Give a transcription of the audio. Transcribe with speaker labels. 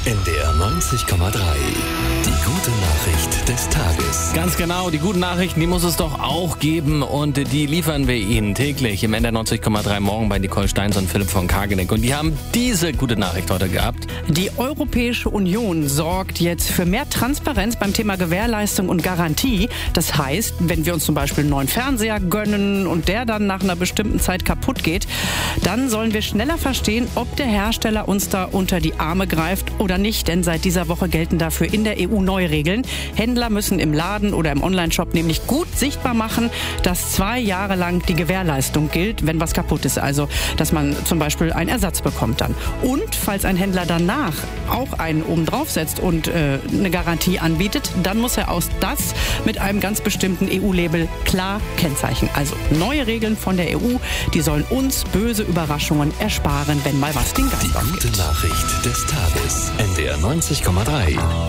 Speaker 1: NDR 90,3. Die gute Nachricht des Tages.
Speaker 2: Ganz genau, die guten Nachrichten, die muss es doch auch geben und die liefern wir Ihnen täglich im NDR 90,3 morgen bei Nicole Steins und Philipp von Kageneck. Und die haben diese gute Nachricht heute gehabt.
Speaker 3: Die Europäische Union sorgt jetzt für mehr Transparenz beim Thema Gewährleistung und Garantie. Das heißt, wenn wir uns zum Beispiel einen neuen Fernseher gönnen und der dann nach einer bestimmten Zeit kaputt geht, dann sollen wir schneller verstehen, ob der Hersteller uns da unter die Arme greift oder nicht. Denn seit dieser Woche gelten dafür in der EU neue Regeln. Händler müssen im Laden oder im Onlineshop nämlich gut sichtbar machen, dass 2 Jahre lang die Gewährleistung gilt, wenn was kaputt ist. Also, dass man zum Beispiel einen Ersatz bekommt dann. Und falls ein Händler danach auch einen oben drauf setzt und eine Garantie anbietet, dann muss er aus das mit einem ganz bestimmten EU-Label klar kennzeichnen. Also neue Regeln von der EU, die sollen uns böse Überraschungen ersparen, wenn mal was den Geist aufgeht.
Speaker 1: Die gute Nachricht des Tages. NDR 90,3.